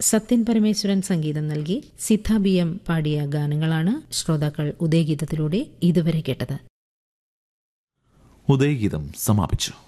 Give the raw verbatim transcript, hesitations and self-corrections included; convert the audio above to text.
സത്യൻ പരമേശ്വരൻ സംഗീതം നൽകി Siddha B M പാടിയ ഗാനങ്ങളാണ് ശ്രോതാക്കൾ ഉദയഗീതത്തിലൂടെ ഇതുവരെ കേട്ടത്. ഉദയഗീതം സമാപിച്ചു.